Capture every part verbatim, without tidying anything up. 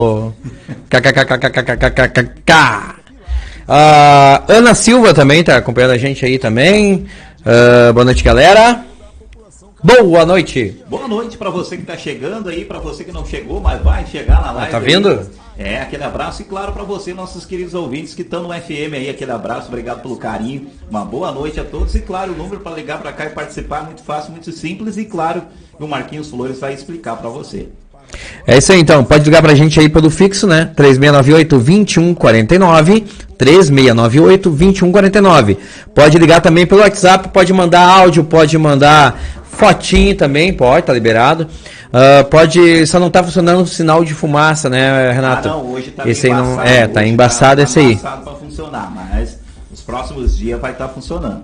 KKKKKKKKK. Uh, Ana Silva também tá acompanhando a gente aí também. Uh, boa noite, galera. Boa noite. Boa noite para você que tá chegando aí, para você que não chegou, mas vai chegar na live. Ah, tá vindo? Aí. É, aquele abraço e claro para você, nossos queridos ouvintes que estão no F M aí, aquele abraço, obrigado pelo carinho. Uma boa noite a todos e claro, o número para ligar para cá e participar é muito fácil, muito simples e claro, o Marquinhos Flores vai explicar para você. É isso aí então, pode ligar pra gente aí pelo fixo, né? três seis nove oito, dois um quatro nove, três seis nove oito, dois um quatro nove. Pode ligar também pelo WhatsApp, pode mandar áudio, pode mandar fotinho também, pode, tá liberado. Uh, pode, só não tá funcionando o sinal de fumaça, né, Renato? Ah, não, hoje tá esse aí não, embaçado, é, tá embaçado tá, esse aí. Tá embaçado pra funcionar, mas os próximos dias vai estar tá funcionando.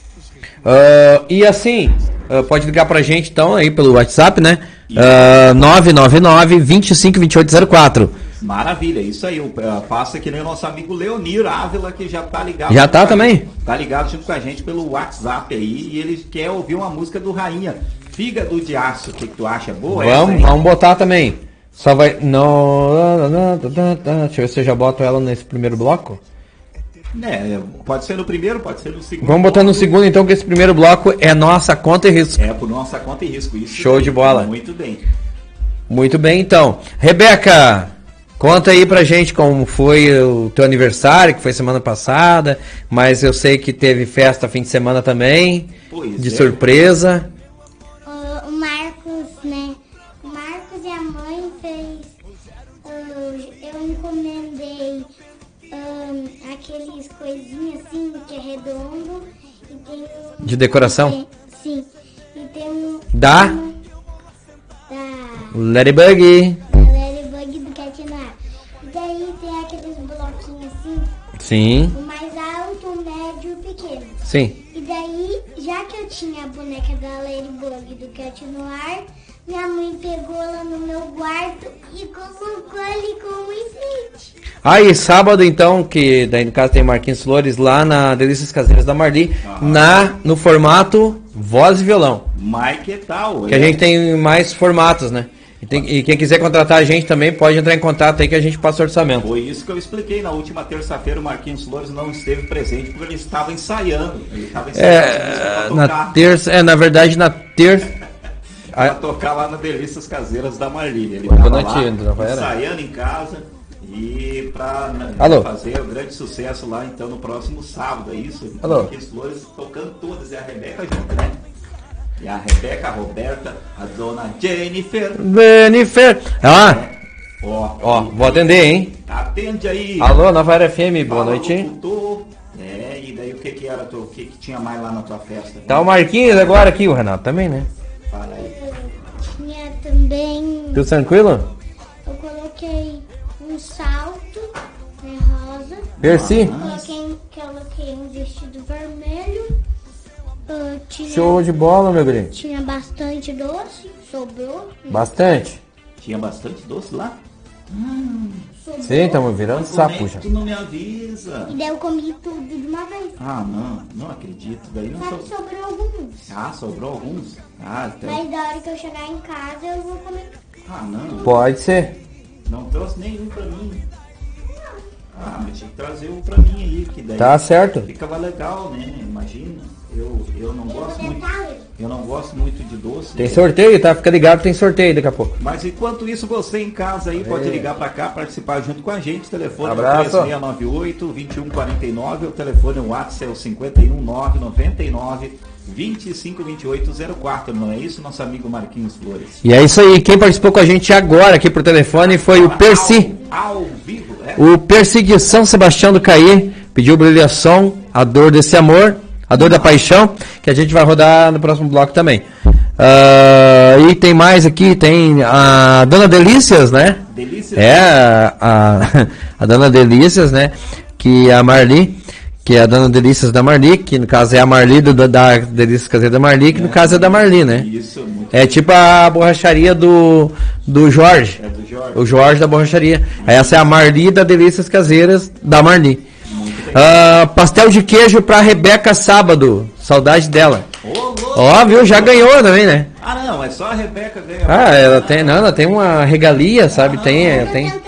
Uh, e assim, uh, pode ligar pra gente então aí pelo WhatsApp, né? Uh, nove nove nove, dois cinco, dois oito zero quatro. Maravilha, isso aí. Uh, passa aqui no nosso amigo Leonir Ávila, que já tá ligado. Já tá também? Gente, tá ligado junto com a gente pelo WhatsApp aí. E ele quer ouvir uma música do Rainha, Fígado de Aço. O que, que tu acha? Boa? Vamos, vamos botar também. Só vai. Não. Deixa eu ver se eu já boto ela nesse primeiro bloco. É, pode ser no primeiro, pode ser no segundo. Vamos botar no segundo então, que esse primeiro bloco é nossa conta e risco. É, por nossa conta e risco. Isso. Show de bola. Muito bem. Muito bem, então. Rebeca, conta aí pra gente como foi o teu aniversário, que foi semana passada, mas eu sei que teve festa fim de semana também, pois de é. surpresa. O, o Marcos, né? O Marcos e a mãe fez... Uh, eu encomendei... Um, aqueles coisinhas assim que é redondo e tem um, De decoração? tem, sim. E tem um Da? um, da Ladybug. Ladybug do Catinar. E daí tem aqueles bloquinhos assim, Sim, o mais alto, o médio e o pequeno. sim. E daí, já que eu tinha a boneca da Ladybug do Catinar, minha mãe pegou ela no meu quarto e colocou ali como enfeite. Aí, sábado então, que daí no caso tem Marquinhos Flores lá na Delícias Caseiras da Marli, Ah. na, no formato voz e violão. Mas que tal? Que a gente tem mais formatos, né? E, tem- e quem quiser contratar a gente também pode entrar em contato aí que a gente passa o orçamento. Foi isso que eu expliquei. Na última terça-feira o Marquinhos Flores não esteve presente porque ele estava ensaiando. Ele estava ensaiando É, pra na tocar, terça, é, na verdade na terça. pra tocar lá na Delícias Caseiras da Marli. Ele Boa estava noite, lá André Rafaela. ensaiando em casa e para Alô? fazer o grande sucesso lá então no próximo sábado, é isso? Alô? Marquinhos Flores tocando todas e a Rebeca junto, né? E a Rebeca, a Roberta, a dona Jennifer. Jennifer. Ah, Ó, ó, vou atender, hein? atende aí. Alô, Nova Era F M, boa Fala, noite. locutor. É, e daí o que que era, tu- o que que tinha mais lá na tua festa? Tá o Marquinhos agora aqui, o Renato também, né? Fala aí. Tinha também... Tudo tranquilo? Eu coloquei um salto, né, rosa. Percy? Coloquei, coloquei um vestido vermelho. Ah, tinha, Show de bola, meu bem. tinha bastante doce, sobrou. Bastante? Tinha bastante doce lá? sobrou. Sim, estamos virando Mas como é sapo que já. tu não me avisa? E daí eu comi tudo de uma vez. Ah, não, não acredito. Daí não Só que so... sobrou alguns. Ah, sobrou alguns? Ah, então... Mas da hora que eu chegar em casa eu vou comer tudo. Ah, não. Pode ser. Não trouxe nenhum pra mim. Ah, mas tinha que trazer um pra mim aí, que daí Tá certo. ficava legal, né? Imagina. Eu, eu não gosto vou muito. tentar ler. Eu não gosto muito de doce. Tem sorteio, tá? Fica ligado, tem sorteio daqui a pouco. Mas enquanto isso, você em casa aí pode ligar pra cá, participar junto com a gente. O telefone Abraço. é o três seis nove oito, dois um quatro nove. O telefone, o WhatsApp é o cinco um nove nove nove, dois cinco dois oito zero quatro. Não é isso, nosso amigo Marquinhos Flores? E é isso aí, quem participou com a gente agora aqui por telefone foi o Percy. Ao, ao vivo, é? O Percy de São Sebastião do Caí pediu brilhação, a dor desse amor, a dor da paixão, que a gente vai rodar no próximo bloco também. Ah, e tem mais aqui, tem a Dona Delícias, né? Delícia. É, a, a Dona Delícias, né? Que é a Marli, que é a Dona Delícias da Marli, que no caso é a Marli do, da Delícias Caseira da Marli, que no caso é da Marli, né? Isso, muito É tipo a borracharia do, do Jorge. É do Jorge. O Jorge da borracharia. Essa é a Marli da Delícias Caseiras da Marli. Muito bem. Ah, pastel de queijo pra Rebeca sábado. Saudade dela. Ô, louco. Ó, viu? Já ganhou também, né? Ah, não, é só a Rebeca ganha. Ah, ela tem, não, ela tem uma regalia, sabe? Tem, Eu tem. tentei